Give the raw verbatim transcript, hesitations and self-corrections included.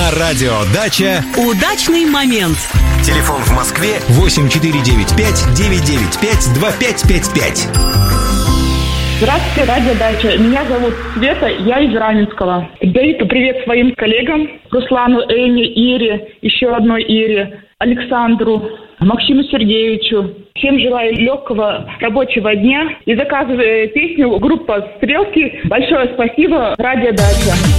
На радио «Дача» удачный момент. Телефон в Москве восемь четыре девять пять девять девять пять два пять пять пять. Здравствуйте, радио «Дача». Меня зовут Света, я из Раменского. Передаю привет своим коллегам: Руслану, Эне, Ире, еще одной Ире, Александру, Максиму Сергеевичу. Всем желаю легкого рабочего дня и заказываю песню группа «Стрелки». Большое спасибо, радио «Дача».